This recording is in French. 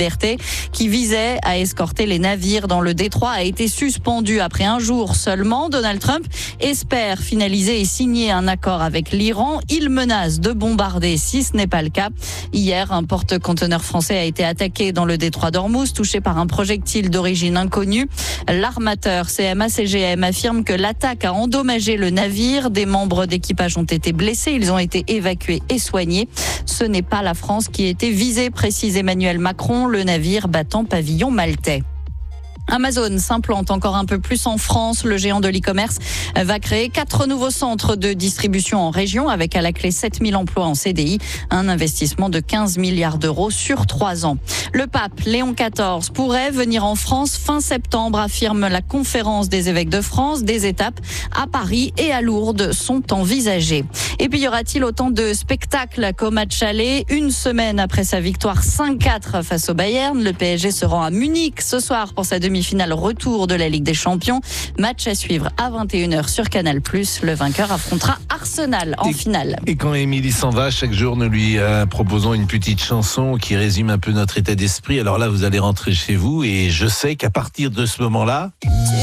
liberté qui visait à escorter les navires dans le détroit a été suspendu après un jour seulement. Donald Trump espère finaliser et signer un accord avec l'Iran. Il menace de bombarder si ce n'est pas le cas. Hier, un porte-conteneur français a été attaqué dans le détroit d'Ormuz, touché par un projectile d'origine inconnue. L'armateur CMA-CGM affirme que l'attaque a endommagé le navire. Des membres d'équipage ont été blessés. Ils ont été évacués et soignés. Ce n'est pas la France qui a été visée, précise Emmanuel Macron, le navire battant pavillon maltais. Amazon s'implante encore un peu plus en France. Le géant de l'e-commerce va créer 4 nouveaux centres de distribution en région avec à la clé 7000 emplois en CDI, un investissement de 15 milliards d'euros sur 3 ans. Le pape Léon XIV pourrait venir en France fin septembre, affirme la conférence des évêques de France. Des étapes à Paris et à Lourdes sont envisagées. Et puis y aura-t-il autant de spectacles qu'au match aller? Une semaine après sa victoire 5-4 face au Bayern, le PSG se rend à Munich ce soir pour sa demi-finale retour de la Ligue des Champions. Match à suivre à 21h sur Canal+. Le vainqueur affrontera Arsenal en finale. Et quand Émilie s'en va, chaque jour nous lui proposons une petite chanson qui résume un peu notre état d'esprit. Alors là, vous allez rentrer chez vous et je sais qu'à partir de ce moment-là...